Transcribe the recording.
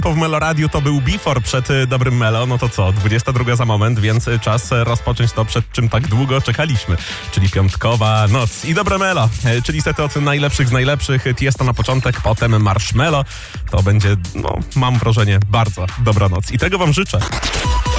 w Meloradiu to był before przed Dobrym Melo, no to co, 22 za moment, więc czas rozpocząć to, przed czym tak długo czekaliśmy, czyli piątkowa noc i Dobre Melo, czyli sety od najlepszych z najlepszych, Tiesto na początek, potem Marshmello, to będzie, no mam wrażenie, bardzo dobra noc i tego wam życzę.